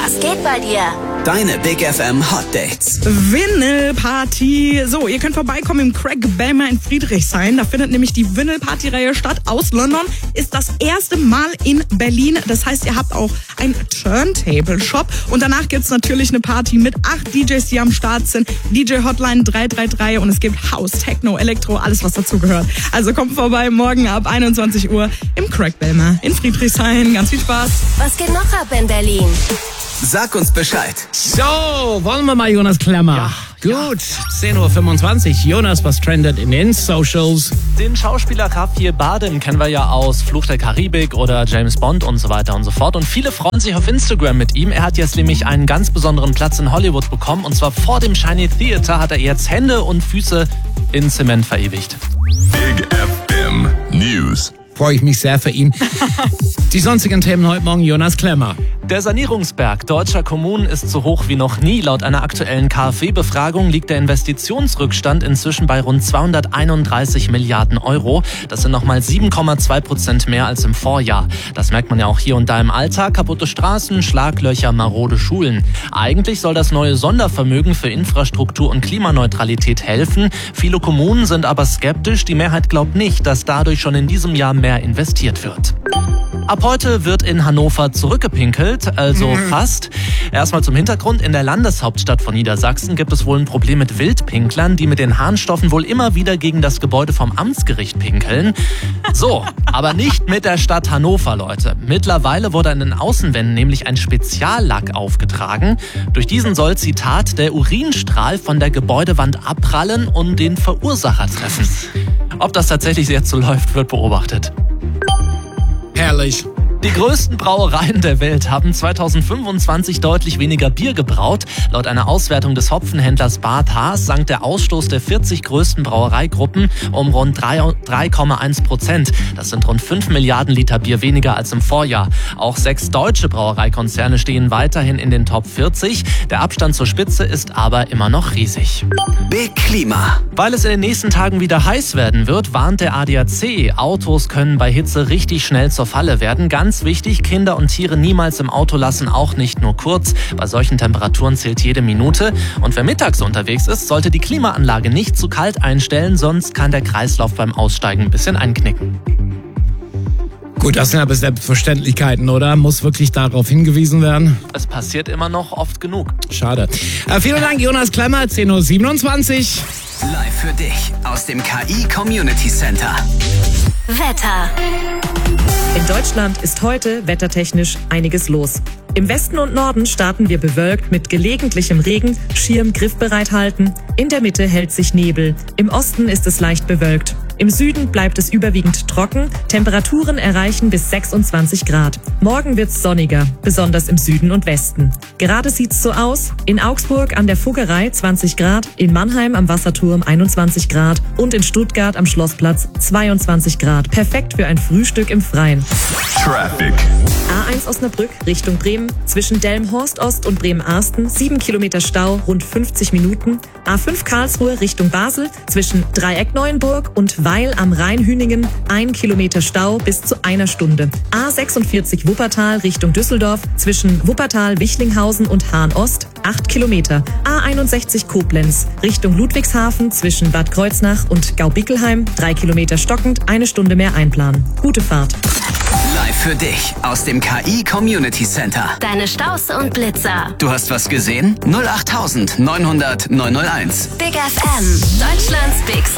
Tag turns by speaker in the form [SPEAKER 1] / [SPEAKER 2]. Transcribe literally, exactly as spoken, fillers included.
[SPEAKER 1] Was geht bei dir?
[SPEAKER 2] Deine Big F M Hot Dates.
[SPEAKER 3] Vinyl-Party. So, ihr könnt vorbeikommen im Craig Belmer in Friedrichshain. Da findet nämlich die Vinyl-Party-Reihe statt aus London. Ist das erste Mal in Berlin. Das heißt, ihr habt auch einen Turntable-Shop. Und danach gibt's natürlich eine Party mit acht D Js, die am Start sind. D J-Hotline drei drei drei und es gibt House, Techno, Elektro, alles was dazugehört. Also kommt vorbei morgen ab einundzwanzig Uhr im Craig Belmer in Friedrichshain. Ganz viel Spaß.
[SPEAKER 1] Was geht noch ab in Berlin?
[SPEAKER 2] Sag uns Bescheid.
[SPEAKER 4] So, wollen wir mal Jonas Klemmer?
[SPEAKER 5] Ja.
[SPEAKER 4] Gut, zehn Uhr fünfundzwanzig. Jonas, was trendet in den Socials?
[SPEAKER 5] Den Schauspieler Javier Bardem kennen wir ja aus Fluch der Karibik oder James Bond und so weiter und so fort. Und viele freuen sich auf Instagram mit ihm. Er hat jetzt nämlich einen ganz besonderen Platz in Hollywood bekommen. Und zwar vor dem Shiny Theater hat er jetzt Hände und Füße in Zement verewigt.
[SPEAKER 6] Big F M News.
[SPEAKER 4] Freue ich mich sehr für ihn. Die sonstigen Themen heute Morgen, Jonas Klemmer.
[SPEAKER 5] Der Sanierungsberg deutscher Kommunen ist so hoch wie noch nie. Laut einer aktuellen KfW-Befragung liegt der Investitionsrückstand inzwischen bei rund zweihunderteinunddreißig Milliarden Euro. Das sind nochmal sieben Komma zwei Prozent mehr als im Vorjahr. Das merkt man ja auch hier und da im Alltag. Kaputte Straßen, Schlaglöcher, marode Schulen. Eigentlich soll das neue Sondervermögen für Infrastruktur und Klimaneutralität helfen. Viele Kommunen sind aber skeptisch. Die Mehrheit glaubt nicht, dass dadurch schon in diesem Jahr mehr investiert wird. Ab heute wird in Hannover zurückgepinkelt, also mhm. fast. Erstmal zum Hintergrund. In der Landeshauptstadt von Niedersachsen gibt es wohl ein Problem mit Wildpinklern, die mit den Harnstoffen wohl immer wieder gegen das Gebäude vom Amtsgericht pinkeln. So, aber nicht mit der Stadt Hannover, Leute. Mittlerweile wurde an den Außenwänden nämlich ein Speziallack aufgetragen. Durch diesen soll, Zitat, der Urinstrahl von der Gebäudewand abprallen und den Verursacher treffen. Ob das tatsächlich jetzt so läuft, wird beobachtet.
[SPEAKER 4] Herrlich.
[SPEAKER 5] Die größten Brauereien der Welt haben zweitausendfünfundzwanzig deutlich weniger Bier gebraut. Laut einer Auswertung des Hopfenhändlers Bart Haas sank der Ausstoß der vierzig größten Brauereigruppen um rund drei Komma eins Prozent. Das sind rund fünf Milliarden Liter Bier weniger als im Vorjahr. Auch sechs deutsche Brauereikonzerne stehen weiterhin in den Top vierzig. Der Abstand zur Spitze ist aber immer noch riesig.
[SPEAKER 2] Big Klima.
[SPEAKER 5] Weil es in den nächsten Tagen wieder heiß werden wird, warnt der A D A C. Autos können bei Hitze richtig schnell zur Falle werden. Ganz wichtig, Kinder und Tiere niemals im Auto lassen, auch nicht nur kurz. Bei solchen Temperaturen zählt jede Minute. Und wer mittags unterwegs ist, sollte die Klimaanlage nicht zu kalt einstellen, sonst kann der Kreislauf beim Aussteigen ein bisschen einknicken.
[SPEAKER 4] Gut, das sind aber Selbstverständlichkeiten, oder? Muss wirklich darauf hingewiesen werden?
[SPEAKER 5] Es passiert immer noch oft genug.
[SPEAKER 4] Schade. Äh, vielen Dank, Jonas Klemmer, zehn Uhr siebenundzwanzig.
[SPEAKER 2] Live für dich aus dem K I Community Center.
[SPEAKER 1] Wetter.
[SPEAKER 7] In Deutschland ist heute wettertechnisch einiges los. Im Westen und Norden starten wir bewölkt mit gelegentlichem Regen, Schirm griffbereit halten. In der Mitte hält sich Nebel. Im Osten ist es leicht bewölkt. Im Süden bleibt es überwiegend trocken. Temperaturen erreichen bis sechsundzwanzig Grad. Morgen wird's sonniger, besonders im Süden und Westen. Gerade sieht's so aus. In Augsburg an der Fuggerei zwanzig Grad, in Mannheim am Wasserturm einundzwanzig Grad und in Stuttgart am Schlossplatz zweiundzwanzig Grad. Perfekt für ein Frühstück im Freien.
[SPEAKER 6] Traffic.
[SPEAKER 7] A eins Osnabrück Richtung Bremen. Zwischen Delmenhorst Ost und Bremen-Arsten sieben Kilometer Stau, rund fünfzig Minuten. A fünf Karlsruhe Richtung Basel. Zwischen Dreieck Neuenburg und Weil am Rhein-Hüningen ein Kilometer Stau bis zu einer Stunde. A sechsundvierzig Wuppertal Richtung Düsseldorf. Zwischen Wuppertal-Wichlinghausen und Hahn-Ost acht Kilometer. A einundsechzig Koblenz Richtung Ludwigshafen zwischen Bad Kreuznach und Gaubickelheim drei Kilometer stockend, eine Stunde mehr einplanen. Gute Fahrt.
[SPEAKER 2] Live für dich aus dem K I Community Center.
[SPEAKER 1] Deine Staus und Blitzer.
[SPEAKER 2] Du hast was gesehen? null acht neunhundert neunhundert neunhunderteins.
[SPEAKER 1] Big F M. Deutschlands Big